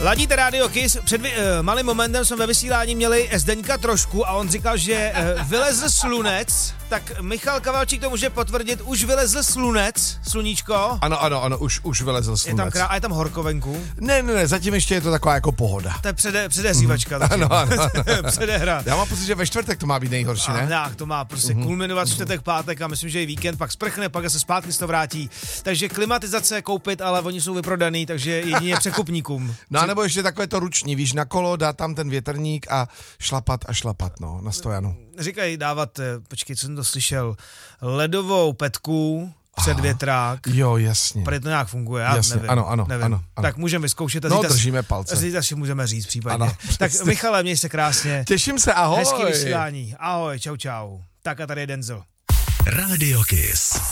Ladíte Radio Kiss, před malým momentem jsme ve vysílání měli Zdeňka Trošku a on říkal, že vylezl slunec, tak Michal Kavalčík to může potvrdit, už vylezl slunec, sluníčko. Ano, už vylezl slunec. A je tam horko venku? Ne, zatím ještě je to taková jako pohoda. To je předehřívačka. Ano. Předehra. Já mám pocit, že ve čtvrtek to má být nejhorší, ne? Tak, to má prostě kulminovat čtvrtek, pátek a myslím, že i víkend, pak sprchne, pak se zpátky to vrátí. Takže klimatizace koupit, ale oni jsou vyprodaný, takže jedině překupníkům. No a nebo ještě takové to ruční, víš, na kolo, dá tam ten větrník a šlapat, no, na stojanu. Říkají dávat, počkej, co jsem to slyšel, ledovou petku před větrák. Jo, jasně. Protože to nějak funguje, já jasně, nevím. Ano. Tak můžeme vyzkoušet. No, držíme palce. Zítra si můžeme říct případně. Ano, tak Michale, měj se krásně. Těším se, ahoj. Hezký vysílání. Ahoj, čau. Tak a tady je Denzel. Radio Kiss.